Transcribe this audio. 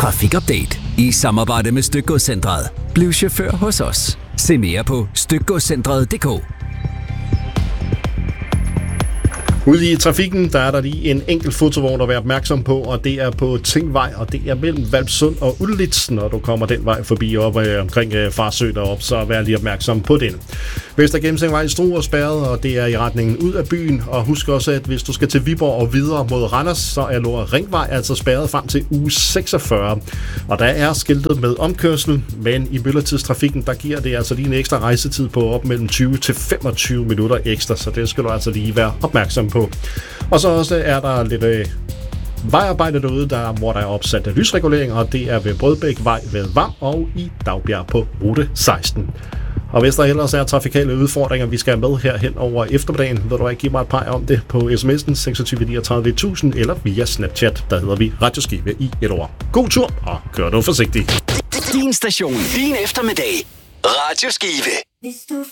Trafikupdate i samarbejde med Stykgodscentret. Bliv chauffør hos os. Se mere på stykgodscentret.dk. Ude i trafikken, der er der lige en enkelt fotovogn at være opmærksom på, og det er på Tingvej, og det er mellem Hvalpsund og Ullitz, når du kommer den vej forbi op omkring Farsø derop, så vær lige opmærksom på den. Vestergennemsningvej Struer spærret, og det er i retningen ud af byen, og husk også, at hvis du skal til Viborg og videre mod Randers, så er Lore Ringvej altså spærret frem til uge 46, og der er skiltet med omkørsel, men i myldretidstrafikken, der giver det altså lige en ekstra rejsetid på op mellem 20 til 25 minutter ekstra, så det skal du altså lige være opmærksom på. Og så også er der lidt vejarbejde derude, hvor der er opsat lysregulering, og det er ved Brødbækvej ved Vam og i Dagbjerg på rute 16. Og hvis der ellers er trafikale udfordringer, vi skal have med her hen over eftermiddagen, vil du ikke give mig et par om det på sms'en 26 39 1000 eller via Snapchat, der hedder vi Radioskive i et ord. God tur, og kør nu forsigtigt. Din station, din eftermiddag. Radioskive. Hvis du